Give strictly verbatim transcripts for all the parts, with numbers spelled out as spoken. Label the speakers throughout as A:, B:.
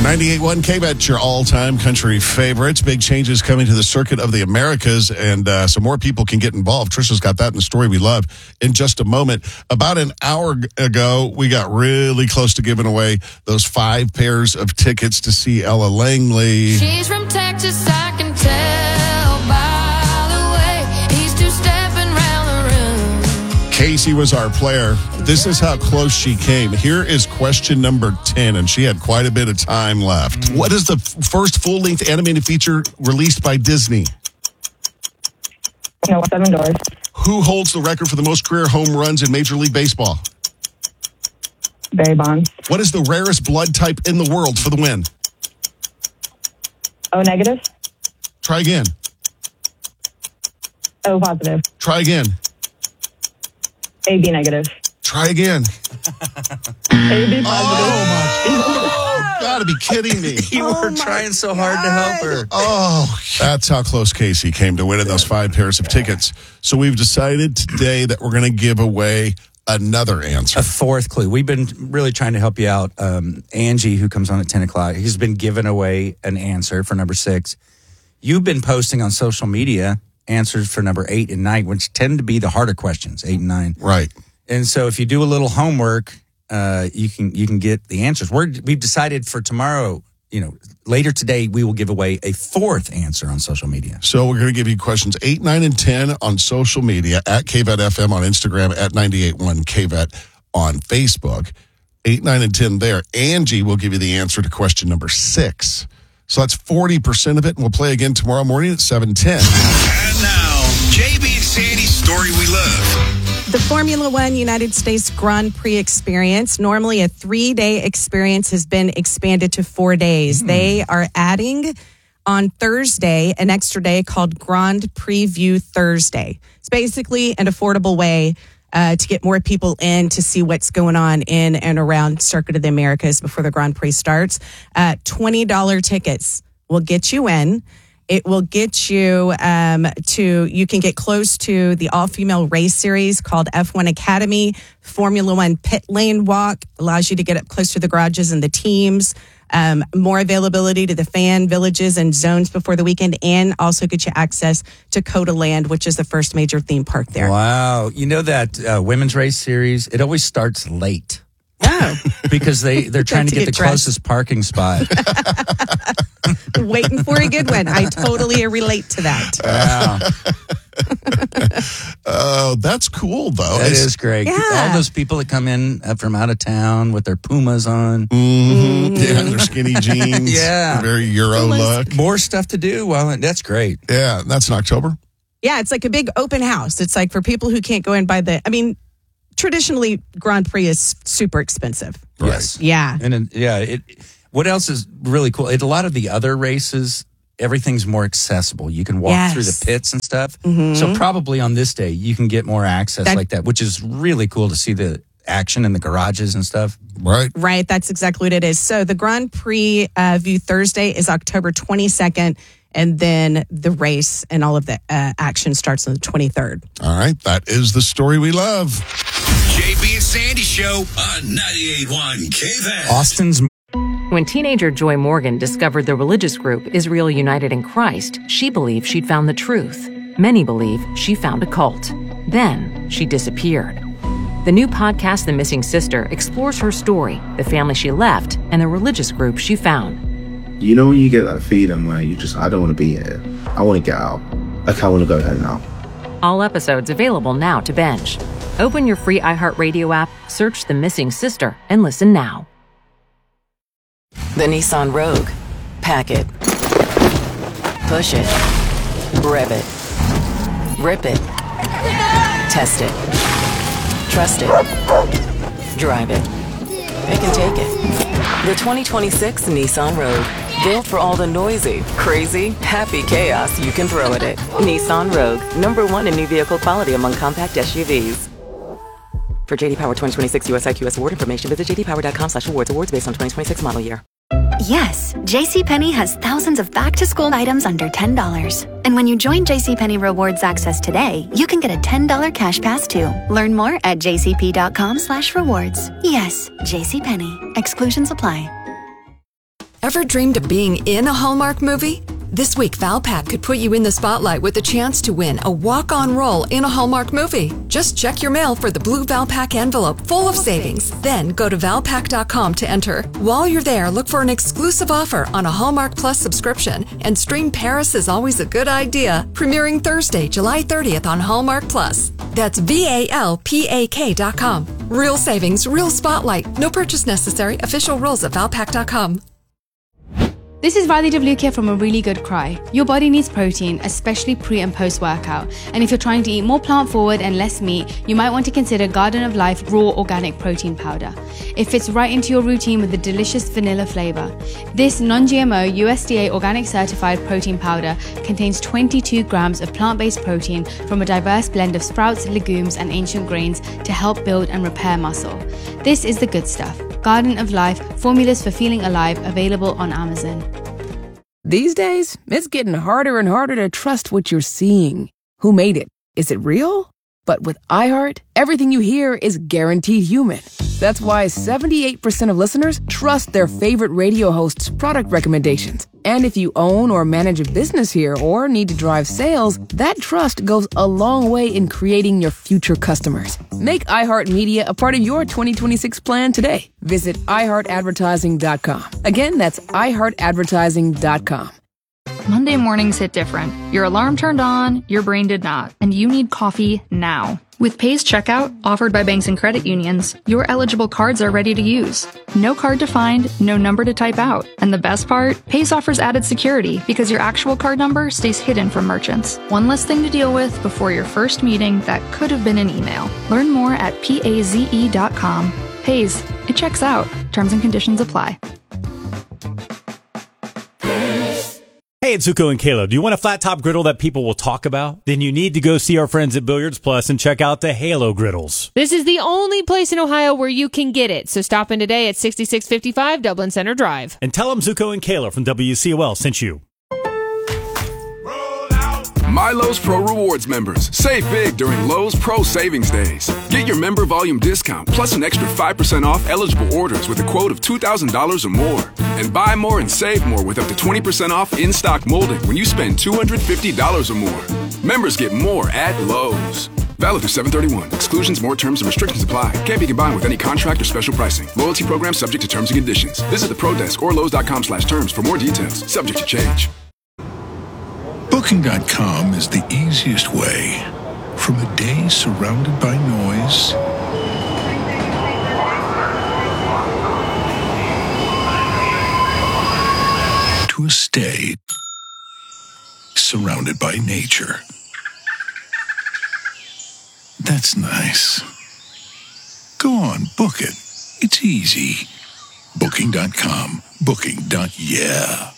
A: ninety-eight point one K-Bet, your all-time country favorites. Big changes coming to the Circuit of the Americas, and uh, some more people can get involved. Trisha's got that in the story we love in just a moment. About an hour ago, we got really close to giving away those five pairs of tickets to see Ella Langley.
B: She's from Texas, I can tell by the way he's two-stepping around the room.
A: Casey was our player. This is how close she came. Here is question number ten, and she had quite a bit of time left. Mm. What is the f- first full-length animated feature released by Disney?
C: No, Seven Doors.
A: Who holds the record for the most career home runs in Major League Baseball?
C: Barry Bonds.
A: What is the rarest blood type in the world for the win?
C: O negative.
A: Try again.
C: O positive.
A: Try again.
C: A B negative.
A: Try again.
C: A B positive.
A: Oh, my gotta be kidding me.
D: You
E: Oh
D: were
E: my
D: trying so hard to help her.
A: Oh, that's how close Casey came to winning those five pairs of tickets. So we've decided today that we're going to give away another answer.
D: A fourth clue. We've been really trying to help you out. Um, Angie, who comes on at ten o'clock, he's been giving away an answer for number six. You've been posting on social media answers for number eight and nine, which tend to be the harder questions, eight and nine.
A: Right.
D: And so if you do a little homework, uh, you can you can get the answers. We're, we've decided for tomorrow, you know, later today, we will give away a fourth answer on social media.
A: So we're going to give you questions eight, nine, and ten on social media, at K V E T F M on Instagram, at ninety-eight point one K V E T on Facebook. eight, nine, and ten there. Angie will give you the answer to question number six. So that's forty percent of it, and we'll play again tomorrow morning at seven ten.
F: And now, J B and Sandy's Story We Love.
E: The Formula One United States Grand Prix experience, normally a three-day experience, has been expanded to four days. Mm. They are adding on Thursday an extra day called Grand Preview Thursday. It's basically an affordable way uh, to get more people in to see what's going on in and around Circuit of the Americas before the Grand Prix starts. Uh, twenty dollars tickets will get you in. It will get you um, to, you can get close to the all-female race series called F one Academy. Formula One Pit Lane Walk allows you to get up close to the garages and the teams. Um, more availability to the fan villages and zones before the weekend, and also get you access to Coda Land, which is the first major theme park there.
D: Wow. You know that uh, women's race series, it always starts late.
E: Oh.
D: Because they, they're trying to, to get, get the dressed. closest parking spot.
E: Waiting for a good one. I totally relate to that.
D: Wow.
A: Oh, that's cool, though.
D: That
A: it's,
D: is great.
E: Yeah.
D: All those people that come in from out of town with their Pumas on.
A: Mm-hmm. Mm-hmm. Yeah, their skinny jeans.
D: Yeah.
A: Very Euro look.
D: More stuff to do. Well, that's great.
A: Yeah, that's in October.
E: Yeah, it's like a big open house. It's like for people who can't go in by the, I mean, traditionally, Grand Prix is super expensive.
A: Right.
D: Yes.
E: Yeah.
D: And it, yeah, it. What else is really cool? It, a lot of the other races, everything's more accessible. You can walk
E: Yes.
D: through the pits and stuff.
E: Mm-hmm.
D: So probably on this day, you can get more access
E: That-
D: like that, which is really cool to see the action in the garages and stuff.
A: Right.
E: Right. That's exactly what it is. So the Grand Prix uh, View Thursday is October twenty-second. And then the race and all of the uh, action starts on the twenty-third.
A: All right. That is the story we love.
F: J B and Sandy Show on ninety-eight point one K V E T.
D: Austin's.
G: When teenager Joy Morgan discovered the religious group Israel United in Christ, she believed she'd found the truth. Many believe she found a cult. Then she disappeared. The new podcast, The Missing Sister, explores her story, the family she left, and the religious group she found.
H: You know when you get that feeling where you just, I don't want to be here. I want to get out. Like, I want to go home now.
G: All episodes available now to binge. Open your free iHeartRadio app, search The Missing Sister, and listen now.
I: The Nissan Rogue. Pack it. Push it. Rev it. Rip it. Test it. Trust it. Drive it. It can take it. The twenty twenty-six Nissan Rogue. Built for all the noisy, crazy, happy chaos you can throw at it. Nissan Rogue. Number one in new vehicle quality among compact S U Vs. For J D Power twenty twenty-six U S I Q S award information, visit jdpower.com slash awards. Awards based on twenty twenty-six model year.
J: Yes, JCPenney has thousands of back-to-school items under ten dollars. And when you join JCPenney Rewards Access today, you can get a ten dollars cash pass too. Learn more at jcp.com slash rewards. Yes, JCPenney. Exclusions apply.
K: Ever dreamed of being in a Hallmark movie? This week, Valpak could put you in the spotlight with a chance to win a walk-on role in a Hallmark movie. Just check your mail for the blue Valpak envelope full of savings. Then go to valpak dot com to enter. While you're there, look for an exclusive offer on a Hallmark Plus subscription and stream Paris is Always a Good Idea, premiering Thursday, July thirtieth on Hallmark Plus. That's V A L P A K dot com. Real savings, real spotlight. No purchase necessary. Official rules at valpak dot com.
L: This is Riley DeVlukia from A Really Good Cry. Your body needs protein, especially pre and post workout. And if you're trying to eat more plant forward and less meat, you might want to consider Garden of Life Raw Organic Protein Powder. It fits right into your routine with a delicious vanilla flavor. This non-G M O U S D A organic certified protein powder contains twenty-two grams of plant-based protein from a diverse blend of sprouts, legumes, and ancient grains to help build and repair muscle. This is the good stuff. Garden of Life, formulas for feeling alive, available on Amazon.
M: These days, it's getting harder and harder to trust what you're seeing. Who made it? Is it real? But with iHeart, everything you hear is guaranteed human. That's why seventy-eight percent of listeners trust their favorite radio host's product recommendations. And if you own or manage a business here or need to drive sales, that trust goes a long way in creating your future customers. Make iHeartMedia a part of your twenty twenty-six plan today. Visit i heart advertising dot com. Again, that's i heart advertising dot com.
N: Monday mornings hit different. Your alarm turned on, your brain did not, and you need coffee now. With Pay's checkout, offered by banks and credit unions, your eligible cards are ready to use. No card to find, no number to type out. And the best part? Pay's offers added security because your actual card number stays hidden from merchants. One less thing to deal with before your first meeting that could have been an email. Learn more at paze dot com. Pay's, it checks out. Terms and conditions apply.
O: Hey, it's Zuko and Kayla. Do you want a flat top griddle that people will talk about? Then you need to go see our friends at Billiards Plus and check out the Halo griddles.
P: This is the only place in Ohio where you can get it. So stop in today at sixty-six fifty-five Dublin Center Drive.
O: And tell them Zuko and Kayla from W C O L sent you.
Q: My Lowe's Pro Rewards members, save big during Lowe's Pro Savings Days. Get your member volume discount plus an extra five percent off eligible orders with a quote of two thousand dollars or more. And buy more and save more with up to twenty percent off in-stock molding when you spend two hundred fifty dollars or more. Members get more at Lowe's. Valid through seven thirty-one. Exclusions, more terms, and restrictions apply. Can't be combined with any contract or special pricing. Loyalty program subject to terms and conditions. Visit the Pro Desk or Lowe's dot com slash terms for more details. Subject to change.
R: Booking dot com is the easiest way. From a day surrounded by noise to a stay surrounded by nature. That's nice. Go on, book it. It's easy. Booking dot com. Booking. Yeah.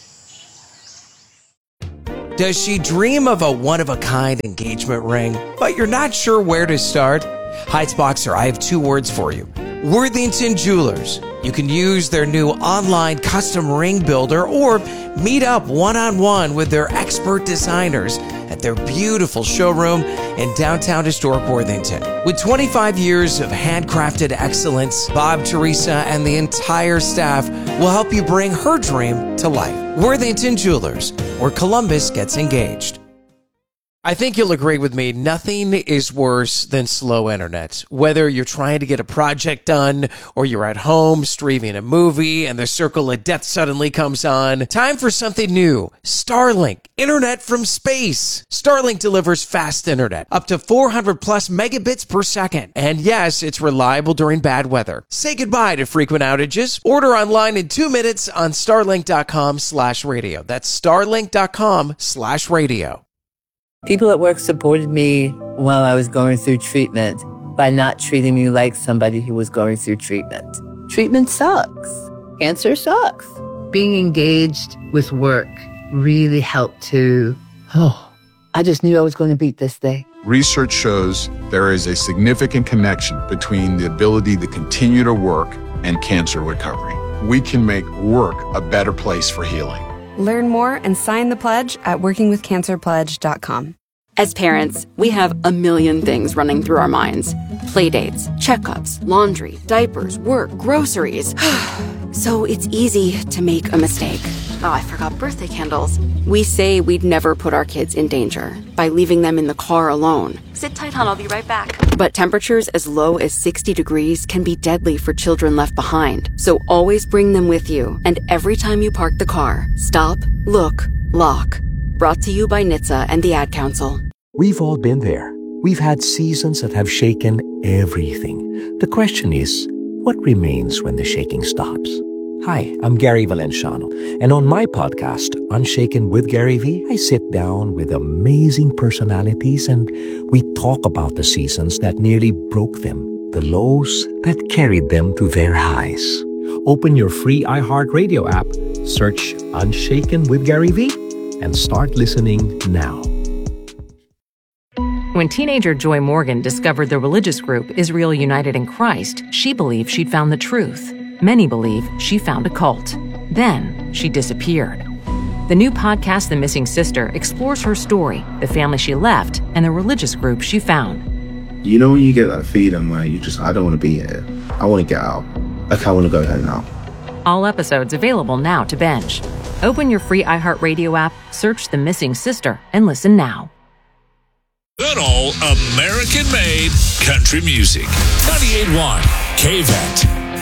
S: Does she dream of a one-of-a-kind engagement ring, but you're not sure where to start? Heights Boxer, I have two words for you. Worthington Jewelers. You can use their new online custom ring builder or meet up one-on-one with their expert designers at their beautiful showroom in downtown historic Worthington. With twenty-five years of handcrafted excellence, Bob, Teresa, and the entire staff will help you bring her dream to life. Worthington Jewelers, where Columbus gets engaged. I think you'll agree with me, nothing is worse than slow internet. Whether you're trying to get a project done or you're at home streaming a movie and the circle of death suddenly comes on, time for something new. Starlink, internet from space. Starlink delivers fast internet, up to four hundred plus megabits per second. And yes, it's reliable during bad weather. Say goodbye to frequent outages. Order online in two minutes on starlink.com slash radio. That's starlink.com slash radio.
T: People at work supported me while I was going through treatment by not treating me like somebody who was going through treatment. Treatment sucks. Cancer sucks. Being engaged with work really helped to, oh, I just knew I was going to beat this thing.
U: Research shows there is a significant connection between the ability to continue to work and cancer recovery. We can make work a better place for healing.
V: Learn more and sign the pledge at working with cancer pledge dot com.
W: As parents, we have a million things running through our minds. Playdates, checkups, laundry, diapers, work, groceries. So it's easy to make a mistake. Oh, I forgot birthday candles. We say we'd never put our kids in danger by leaving them in the car alone.
I: Sit tight, hon. I'll be right back.
W: But temperatures as low as sixty degrees can be deadly for children left behind. So always bring them with you. And every time you park the car, stop, look, lock. Brought to you by N H T S A and the Ad Council.
B: We've all been there. We've had seasons that have shaken everything. The question is, what remains when the shaking stops? Hi, I'm Gary Valenciano, and on my podcast, Unshaken with Gary V, I sit down with amazing personalities and we talk about the seasons that nearly broke them, the lows that carried them to their highs. Open your free iHeartRadio app, search Unshaken with Gary V, and start listening now.
G: When teenager Joy Morgan discovered the religious group Israel United in Christ, she believed she'd found the truth. Many believe she found a cult. Then she disappeared. The new podcast, The Missing Sister, explores her story, the family she left, and the religious group she found.
H: You know when you get that feeling where you just, I don't want to be here. I want to get out. Like, I want to go home now.
G: All episodes available now to binge. Open your free iHeartRadio app, search The Missing Sister, and listen now.
F: Good old American-made country music. ninety-eight point one K V A T.